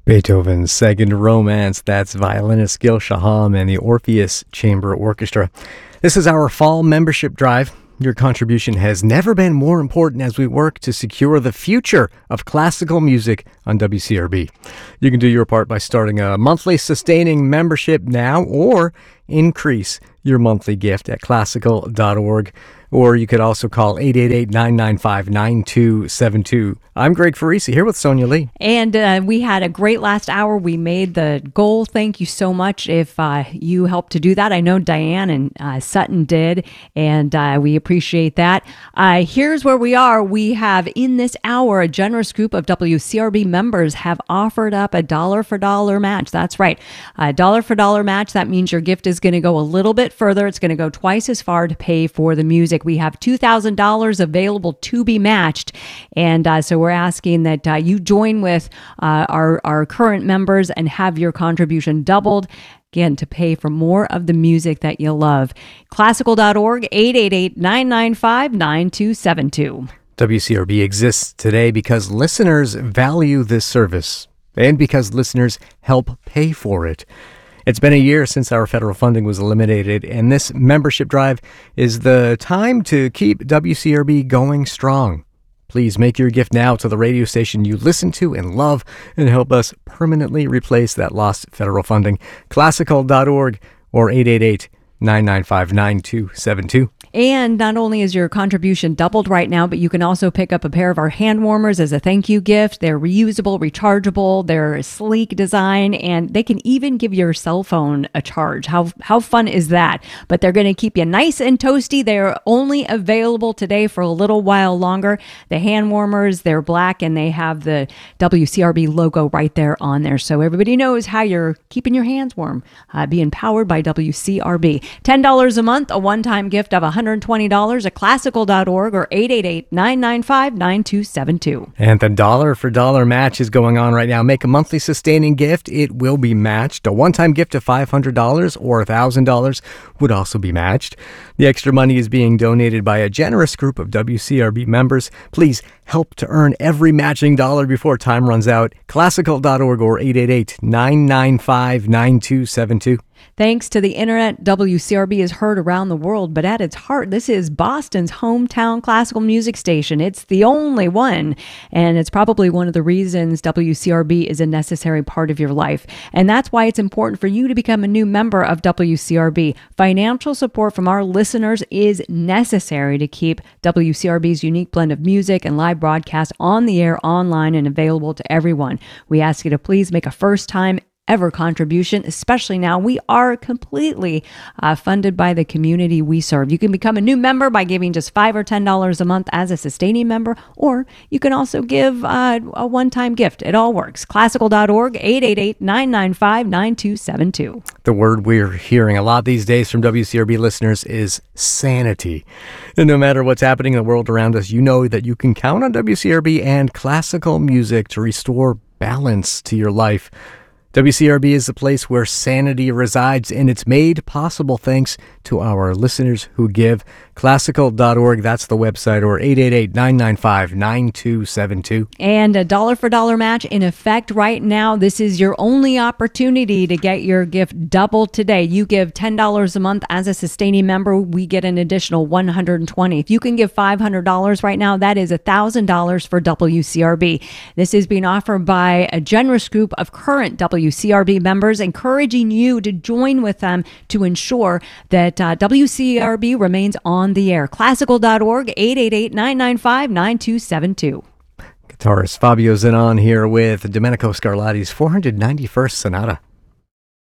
Beethoven's Second Romance, that's violinist Gil Shaham and the Orpheus Chamber Orchestra. This is our fall membership drive. Your contribution has never been more important as we work to secure the future of classical music on WCRB. You can do your part by starting a monthly sustaining membership now or increase your monthly gift at classical.org. Or you could also call 888-995-9272. I'm Greg Farisi here with Sonia Lee. And we had a great last hour. We made the goal. Thank you so much if you helped to do that. I know Diane and Sutton did, and we appreciate that. Here's where we are. We have in this hour, a generous group of WCRB members have offered up a dollar for dollar match. That's right. A dollar for dollar match. That means your gift is going to go a little bit further. It's going to go twice as far to pay for the music. We have $2,000 available to be matched. And so we're asking that you join with our current members and have your contribution doubled, again, to pay for more of the music that you love. Classical.org, 888-995-9272. WCRB exists today because listeners value this service and because listeners help pay for it. It's been a year since our federal funding was eliminated, and this membership drive is the time to keep WCRB going strong. Please make your gift now to the radio station you listen to and love and help us permanently replace that lost federal funding. Classical.org or 888-995-9272. And not only is your contribution doubled right now, but you can also pick up a pair of our hand warmers as a thank you gift. They're reusable, rechargeable, they're a sleek design, and they can even give your cell phone a charge. How fun is that? But they're going to keep you nice and toasty. They're only available today for a little while longer. The hand warmers, they're black, and they have the WCRB logo right there on there. So everybody knows how you're keeping your hands warm, being powered by WCRB. $10 a month, a one-time gift of $120 at classical.org or 888-995-9272. And the dollar for dollar match is going on right now. Make a monthly sustaining gift. It will be matched. A one-time gift of $500 or $1,000 would also be matched. The extra money is being donated by a generous group of WCRB members. Please help to earn every matching dollar before time runs out. Classical.org or 888-995-9272. Thanks to the internet, WCRB is heard around the world, but at its heart, this is Boston's hometown classical music station. It's the only one, and it's probably one of the reasons WCRB is a necessary part of your life. And that's why it's important for you to become a new member of WCRB. Financial support from our listeners is necessary to keep WCRB's unique blend of music and live broadcast on the air, online, and available to everyone. We ask you to please make a first-time ever contribution, especially now. We are completely funded by the community we serve. You can become a new member by giving just $5 or $10 a month as a sustaining member, or you can also give a one-time gift. It all works. Classical.org, 888-995-9272. The word we're hearing a lot these days from WCRB listeners is sanity. And no matter what's happening in the world around us, you know that you can count on WCRB and classical music to restore balance to your life. WCRB is the place where sanity resides, and it's made possible thanks to our listeners who give. Classical.org, that's the website, or 888-995-9272. And a dollar for dollar match in effect right now. This is your only opportunity to get your gift doubled today. You give $10 a month as a sustaining member, we get an additional $120. If you can give $500 right now, that is $1,000 for WCRB. This is being offered by a generous group of current WCRB members, encouraging you to join with them to ensure that WCRB remains on the air. Classical.org, 888-995-9272. Guitarist Fabio Zenon here with Domenico Scarlatti's 491st Sonata.